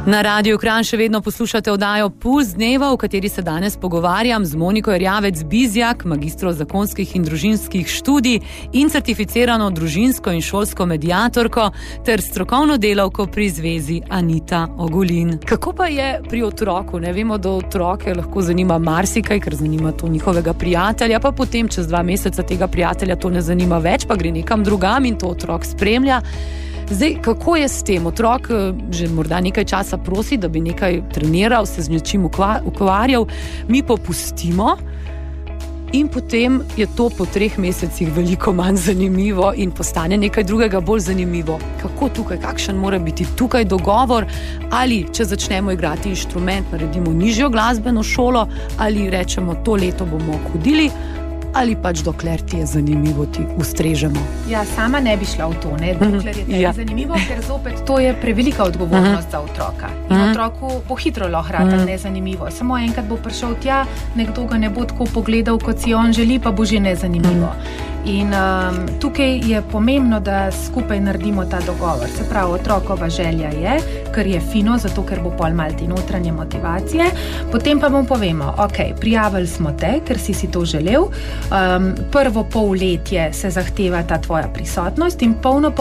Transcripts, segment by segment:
Na Radiu Kranj še vedno poslušate oddajo Puls dneva, v kateri se danes pogovarjam z Moniko Erjavec-Bizjak, magistro zakonskih in družinskih študij in certificirano družinsko in šolsko mediatorko ter strokovno delavko pri zvezi Anita Ogulin. Kako pa je pri otroku? Ne vemo, da otroke lahko zanima marsikaj, ker zanima to njihovega prijatelja, pa potem čez 2 meseca tega prijatelja to ne zanima več, pa gre nekam drugam in to otrok spremlja. Zdaj, kako je s tem? Otrok že morda nekaj časa prosi, da bi nekaj treniral, se z nečim ukvarjal, mi popustimo in potem je to po 3 mesecih veliko manj zanimivo in postane nekaj drugega bolj zanimivo. Kako tukaj, kakšen mora biti tukaj dogovor, ali če začnemo igrati inštrument, naredimo nižjo glasbeno šolo, ali rečemo, to leto bomo hodili, ali pač dokler ti je zanimivo, ti ustrežemo. Ja, sama ne bi šla v to, ne, dokler je tebi zanimivo, ker zopet to je prevelika odgovornost za otroka. In otroku bo hitro lahko nezanimivo. Samo enkrat bo prišel tja, nekdo ga ne bo tako pogledal, kot si on želi, pa bo že nezanimivo. In tukaj je pomembno, da skupaj naredimo ta dogovor. Se pravi, otrokova želja je, ker je fino, zato ker bo pol malo te notranje motivacije. Potem pa mu povemo, ok, prijavili smo te, ker si to želel. Prvo polletje se zahteva ta tvoja prisotnost in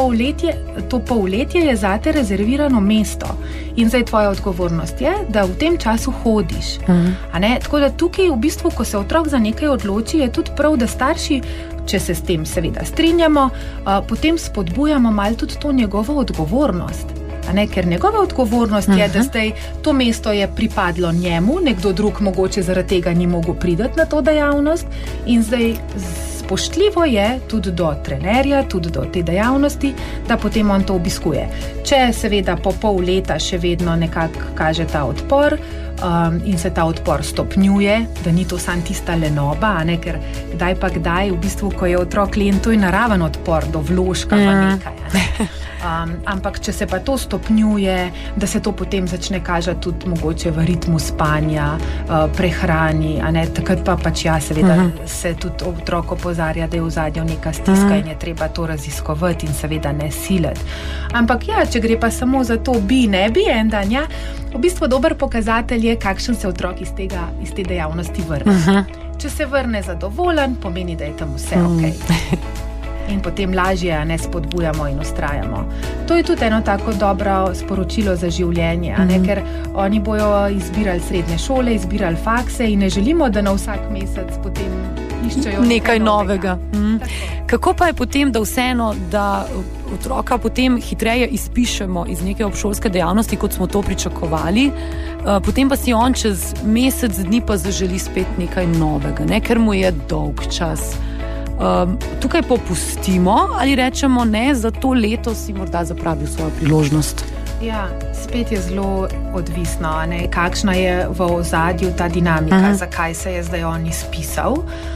to polletje je zate rezervirano mesto. In zdaj tvoja odgovornost je, da v tem času hodiš. A ne? Tako da tukaj v bistvu, ko se otrok za nekaj odloči, je tudi prav, da starši, če se s tem seveda strinjamo, potem spodbujamo malo tudi to njegovo odgovornost. A ne? Ker njegova odgovornost je, da zdaj to mesto je pripadlo njemu, nekdo drug mogoče zaradi tega ni mogel priti na to dejavnost in zdaj spoštljivo je tudi do trenerja, tudi do te dejavnosti, da potem on to obiskuje. Če seveda po pol leta še vedno nekako kaže ta odpor, in se ta odpor stopnjuje, da ni to samo tista lenoba, a ne, ker kdaj, v bistvu, ko je otrok len, to je naraven odpor do vložka pa nekaj, a ne. Ampak če se pa to stopnjuje, da se to potem začne kažati tudi mogoče v ritmu spanja, prehrani, a ne, takrat pa pač seveda se tudi otrok opozarja, da je v zadnjo neka stiska in je treba to raziskovati in seveda ne siliti. Ampak če gre pa samo za to ne bi en dan, v bistvu dober pokazatelj je, kakšen se otrok iz te dejavnosti vrne. Če se vrne zadovoljen, pomeni, da je tam vse okej. In potem lažje ne spodbujamo in ustrajamo. To je tudi eno tako dobro sporočilo za življenje, a ne, ker oni bojo izbirali srednje šole, izbirali fakse in ne želimo, da na vsak mesec potem iščejo nekaj novega. Kako pa je potem, da vseeno, da otroka potem hitreje izpišemo iz neke obšolske dejavnosti, kot smo to pričakovali, potem pa si on čez mesec dni pa zaželi spet nekaj novega, ne, ker mu je dolg čas. Tukaj popustimo ali rečemo ne, za to leto si morda zapravil svojo priložnost? Ja, spet je zelo odvisno, ne, kakšna je v ozadju ta dinamika, zakaj se je zdaj on izpisal.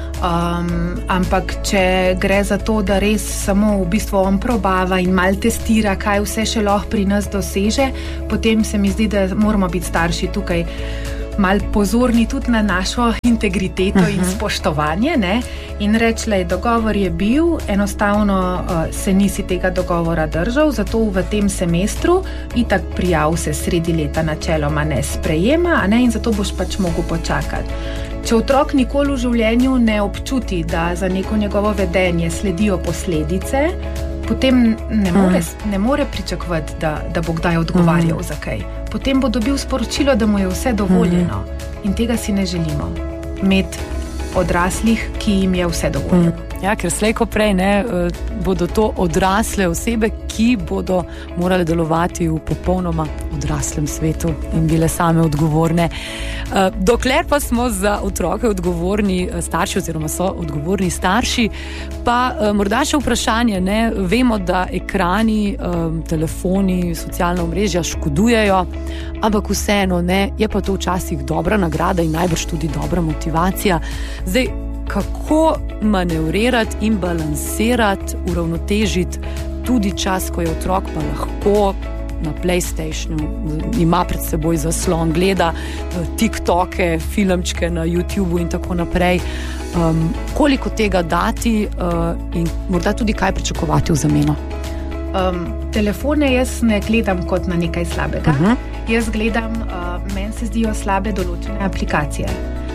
Ampak če gre za to, da res samo v bistvu on probava in malo testira, kaj vse še lahko pri nas doseže, potem se mi zdi, da moramo biti starši tukaj malo pozorni tudi na našo integriteto in spoštovanje, ne? In reči, dogovor je bil, enostavno se nisi tega dogovora držal, zato v tem semestru itak prijav se sredi leta načeloma ne sprejema, a ne? In zato boš pač mogel počakati. Če otrok nikoli v življenju ne občuti, da za neko njegovo vedenje sledijo posledice, potem ne more pričakovati, da bo kdaj odgovarjal za kaj. Potem bo dobil sporočilo, da mu je vse dovoljeno. In tega si ne želimo. Imeti odraslih, ki jim je vse dovoljeno. Ja, ker slej ko prej bodo to odrasle osebe, ki bodo morale delovati v popolnoma odraslem svetu in bile same odgovorne. Dokler pa smo za otroke odgovorni starši oziroma so odgovorni starši, pa morda še vprašanje, ne, vemo, da ekrani, telefoni, socialna omrežja škodujejo, ampak vseeno, ne, je pa to včasih dobra nagrada in najbrž tudi dobra motivacija. Zdaj, kako manevrirati in balansirati, uravnotežiti tudi čas, ko je otrok pa lahko na PlayStationu, ima pred seboj zaslon, gleda TikToke, filmčke na YouTubeu in tako naprej. Koliko tega dati in morda tudi kaj pričakovati v zameno? Telefone jaz ne gledam kot na nekaj slabega. Jaz gledam, meni se zdijo slabe določene aplikacije.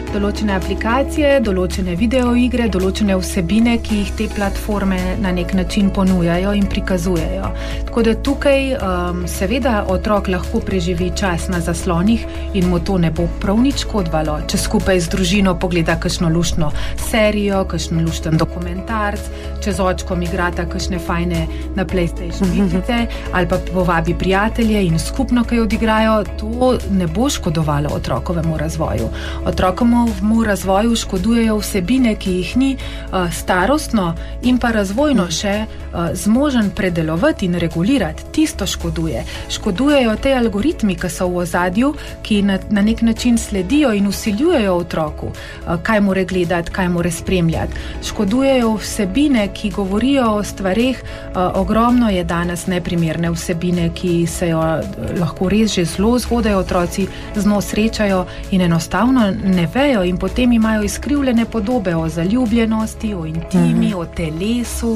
Določene videoigre, določene vsebine, ki jih te platforme na nek način ponujajo in prikazujejo. Tako da tukaj seveda otrok lahko preživi čas na zaslonih in mu to ne bo prav nič škodovalo, če skupaj z družino pogleda kakšno luštno serijo, kakšen lušten dokumentarc, če z očkom igrata kakšne fajne na PlayStation igrice ali pa povabi prijatelje in skupno kaj odigrajo, to ne bo škodovalo otrokovemu razvoju. Otrokovemu razvoju škodujejo vsebine, ki jih ni starostno in pa razvojno še zmožen predelovati in regulirati. Tisto škoduje. Škodujejo te algoritmi, ki so v ozadju, ki na nek način sledijo in vsiljujejo otroku, kaj more gledati, kaj more spremljati. Škodujejo vsebine, ki govorijo o stvareh. Ogromno je danes neprimerne vsebine, ki se jo lahko res že zelo zgodaj otroci z njo srečajo in enostavno ne vejo in potem imajo izkrivljene podobe o zaljubljenosti, o intimi, o telesu.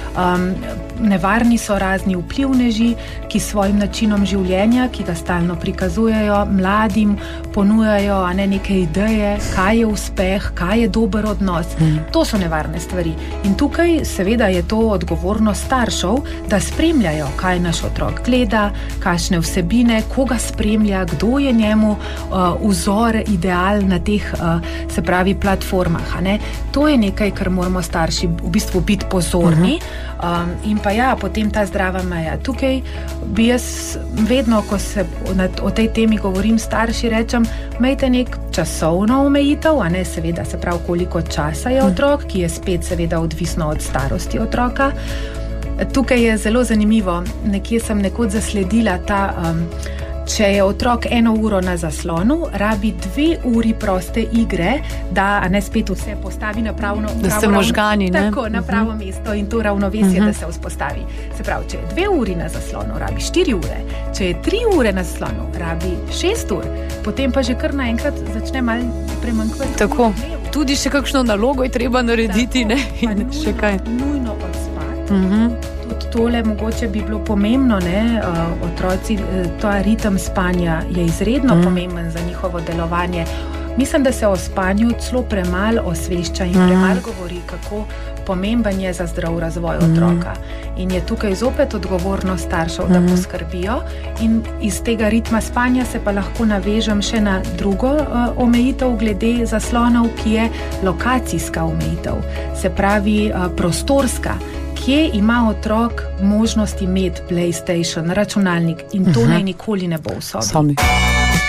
Nevarni so razni vplivneži, ki svojim načinom življenja, ki ga stalno prikazujejo, mladim ponujajo neke ideje, kaj je uspeh, kaj je dober odnos. To so nevarne stvari. In tukaj seveda je to odgovornost staršev, da spremljajo, kaj naš otrok gleda, kakšne vsebine, koga spremlja, kdo je njemu vzor, ideal na teh, se pravi, platformah. To je nekaj, kar moramo starši v bistvu biti pozorni. In pa potem ta zdrava meja. Tukaj bi jaz vedno, ko se o tej temi govorim, starši rečem, imejte nek časovno omejitev, seveda, se pravi, koliko časa je otrok, ki je spet seveda odvisno od starosti otroka. Tukaj je zelo zanimivo, nekje sem nekoč zasledila ta, če je otrok 1 uro na zaslonu, rabi 2 uri proste igre, da spet vse postavi na pravo da se možgani, tako, na pravo mesto in to ravnovesje, da se vzpostavi. Se pravi, če je 2 uri na zaslonu, rabi 4 ure. Če je 3 ure na zaslonu, rabi 6 ur. Potem pa že kar naenkrat začne malo premanjkvati. Tako, tudi še kakšno nalogo je treba narediti, tako, in še kaj. Nujno odspati. Tole mogoče bi bilo pomembno, otroci, ta ritem spanja je izredno pomemben za njihovo delovanje. Mislim, da se o spanju celo premalo osvešča in premalo govori, kako pomemben je za zdrav razvoj otroka. In je tukaj zopet odgovornost staršev, da poskrbijo. In iz tega ritma spanja se pa lahko navežem še na drugo omejitev glede zaslonov, ki je lokacijska omejitev. Se pravi, prostorska. Kje ima otrok možnost imeti PlayStation, računalnik in to naj nikoli ne bo v sobi.